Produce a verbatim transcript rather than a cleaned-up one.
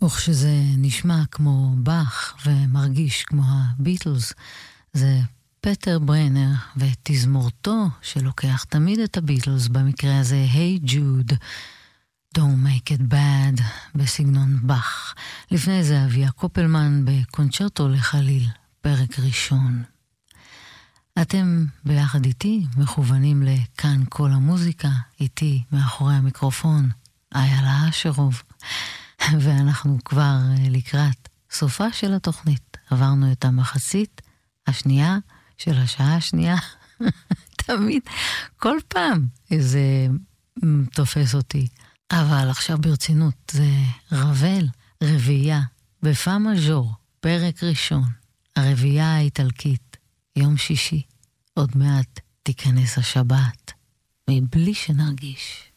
וכשזה נשמע כמו באך ומרגיש כמו הביטלס, זה פטר ברנר ותזמורתו שלוקח תמיד את הביטלס, במקרה הזה Hey Jude, Don't Make It Bad, בסגנון באך. לפני זה אביה קופלמן בקונצ'רטו לחליל, פרק ראשון. אתם ביחד איתי מכוונים לכאן כל המוזיקה, איתי מאחורי המיקרופון, איילה אשרוב. ואנחנו כבר לקראת סופה של התוכנית. עברנו את המחצית השנייה של השעה השנייה. תמיד, כל פעם זה תופס אותי. אבל עכשיו ברצינות, זה רבל, רביעייה, בפא מז'ור, פרק ראשון, הרביעייה האיטלקית, יום שישי, עוד מעט תיכנס השבת, מבלי שנרגיש.